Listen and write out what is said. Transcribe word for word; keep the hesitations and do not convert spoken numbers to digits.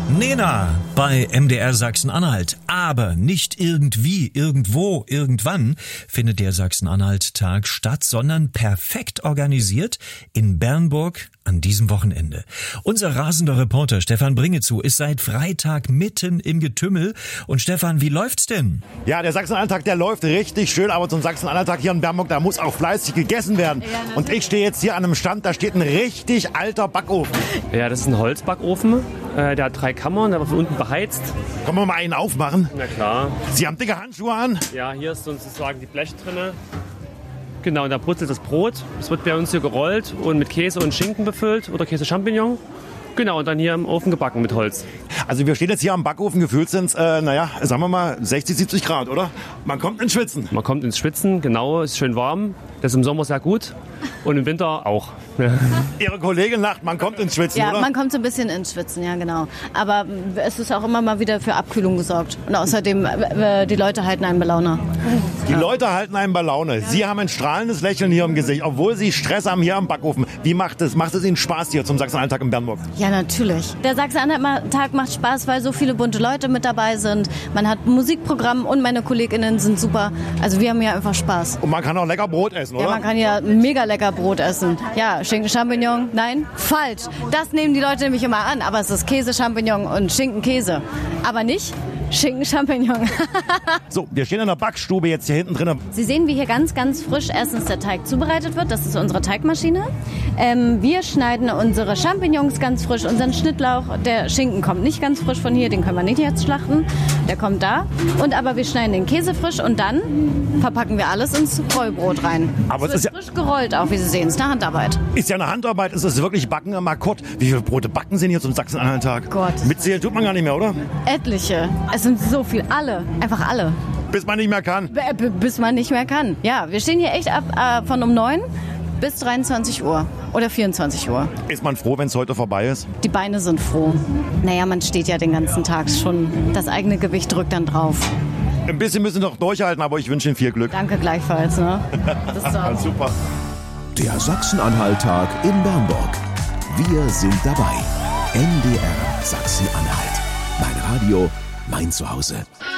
Nena bei M D R Sachsen-Anhalt. Aber nicht irgendwie, irgendwo, irgendwann findet der Sachsen-Anhalt-Tag statt, sondern perfekt organisiert in Bernburg an diesem Wochenende. Unser rasender Reporter Stefan Bringezu ist seit Freitag mitten im Getümmel. Und Stefan, wie läuft's denn? Ja, der Sachsen-Anhalt-Tag, der läuft richtig schön, aber zum Sachsen-Anhalt-Tag hier in Bernburg, da muss auch fleißig gegessen werden. Und ich stehe jetzt hier an einem Stand, da steht ein richtig alter Backofen. Ja, das ist ein Holzbackofen. Äh, der hat drei Kammern, der war von unten beheizt. Können wir mal einen aufmachen? Na klar. Sie haben dicke Handschuhe an? Ja, hier ist sozusagen die Blech drin. Genau, und da brutzelt das Brot. Es wird bei uns hier gerollt und mit Käse und Schinken befüllt oder Käse-Champignon. Genau, und dann hier im Ofen gebacken mit Holz. Also wir stehen jetzt hier am Backofen, gefühlt sind es, äh, naja, sagen wir mal sechzig, siebzig Grad, oder? Man kommt ins Schwitzen. Man kommt ins Schwitzen, genau, ist schön warm. Das ist im Sommer sehr gut und im Winter auch. Ihre Kollegin lacht, man kommt ins Schwitzen, ja, oder? Ja, man kommt so ein bisschen ins Schwitzen, ja genau. Aber es ist auch immer mal wieder für Abkühlung gesorgt. Und außerdem, äh, die Leute halten einen bei Laune. Die ja. Leute halten einen bei Laune. Sie haben ein strahlendes Lächeln hier im Gesicht, obwohl Sie Stress haben hier am Backofen. Wie macht es? Macht es Ihnen Spaß hier zum Sachsen-Anhalt-Tag in Bernburg? Ja, natürlich. Der Sachsen-Anhalt-Tag macht Spaß, weil so viele bunte Leute mit dabei sind. Man hat ein Musikprogramm und meine KollegInnen sind super. Also wir haben hier einfach Spaß. Und man kann auch lecker Brot essen, oder? Ja, man kann ja mega lecker Brot essen. Ja, Schinken, Champignon, nein, falsch. Das nehmen die Leute nämlich immer an. Aber es ist Käse, Champignon und Schinken, Käse. Aber nicht Schinken, Champignon. So, wir stehen in der Backstube jetzt hier hinten drin. Sie sehen, wie hier ganz, ganz frisch erstens der Teig zubereitet wird. Das ist unsere Teigmaschine. Ähm, wir schneiden unsere Champignons ganz frisch, unseren Schnittlauch. Der Schinken kommt nicht ganz frisch von hier, den können wir nicht jetzt schlachten. Der kommt da. Und aber wir schneiden den Käse frisch und dann verpacken wir alles ins Rollbrot rein. Aber es wird ist ja frisch gerollt auch, wie Sie sehen. Es ist eine Handarbeit. Ist ja eine Handarbeit, ist es wirklich Backen am Akkord. Wie viele Brote backen Sie denn hier zum Sachsen-Anhalt-Tag? Gott. Mitzählen tut man gar nicht mehr, oder? Etliche. Es sind so viel. Alle. Einfach alle. Bis man nicht mehr kann. B- b- bis man nicht mehr kann. Ja, wir stehen hier echt ab äh, von um neun bis dreiundzwanzig Uhr oder vierundzwanzig Uhr. Ist man froh, wenn es heute vorbei ist? Die Beine sind froh. Naja, man steht ja den ganzen Tag schon. Das eigene Gewicht drückt dann drauf. Ein bisschen müssen wir noch durchhalten, aber ich wünsche Ihnen viel Glück. Danke gleichfalls. Ne? Bis dann. Super. Der Sachsen-Anhalt-Tag in Bernburg. Wir sind dabei. M D R Sachsen-Anhalt. Mein Radio, mein Zuhause.